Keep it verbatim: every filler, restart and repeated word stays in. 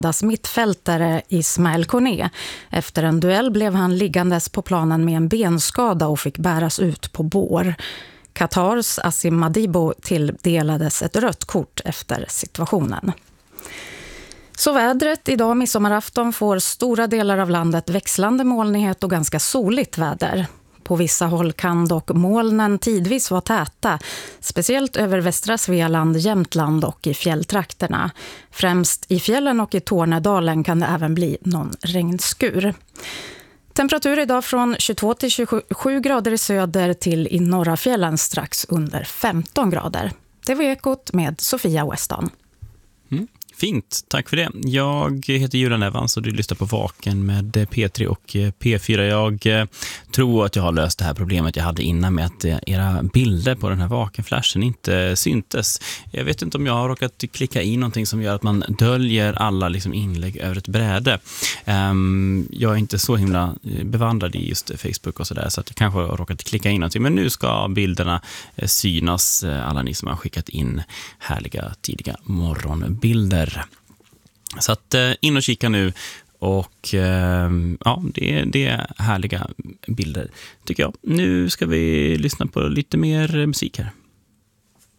mittfältare Ismael Koné. Efter en duell blev han liggandes på planen med en benskada och fick bäras ut på bår. Qatars Asim Madibo tilldelades ett rött kort efter situationen. Så vädret idag midsommarafton får stora delar av landet växlande molnighet och ganska soligt väder. På vissa håll kan dock molnen tidvis vara täta, speciellt över västra Svealand, Jämtland och i fjälltrakterna. Främst i fjällen och i Tornedalen kan det även bli någon regnskur. Temperatur idag från tjugotvå till tjugosju grader i söder till i norra fjällen strax under femton grader. Det var Ekot med Sofia Weston. Mm. Fint, tack för det. Jag heter Julian Evans och du lyssnar på Vaken med P tre och P fyra. Jag tror att jag har löst det här problemet jag hade innan med att era bilder på den här Vakenflashen inte syntes. Jag vet inte om jag har råkat klicka i någonting som gör att man döljer alla liksom inlägg över ett bräde. Jag är inte så himla bevandrad i just Facebook och sådär, så att jag kanske har råkat klicka in någonting. Men nu ska bilderna synas, alla ni som har skickat in härliga tidiga morgonbilder. Så att in och kika nu och ja, det, det är härliga bilder tycker jag. Nu ska vi lyssna på lite mer musik här.